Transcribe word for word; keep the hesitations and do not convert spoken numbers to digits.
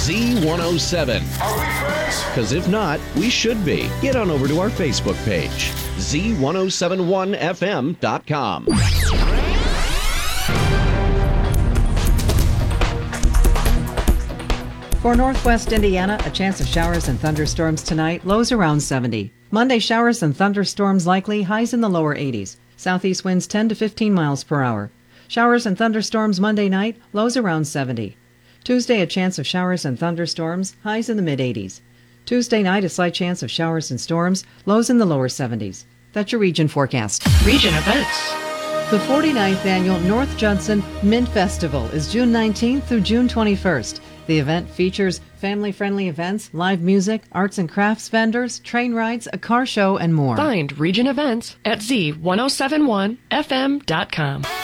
Z one oh seven. Are we friends? Because if not, we should be. Get on over to our Facebook page, Z ten seventy-one F M dot com. For Northwest Indiana, a chance of showers and thunderstorms tonight, lows around seventy. Monday, showers and thunderstorms likely, highs in the lower eighties. Southeast winds ten to fifteen miles per hour. Showers and thunderstorms Monday night, lows around seventy. Tuesday, a chance of showers and thunderstorms, highs in the mid-eighties. Tuesday night, a slight chance of showers and storms, lows in the lower seventies. That's your region forecast. Region events. The forty-ninth Annual North Judson Mint Festival is June nineteenth through June twenty-first. The event features family-friendly events, live music, arts and crafts vendors, train rides, a car show, and more. Find region events at Z ten seventy-one F M dot com.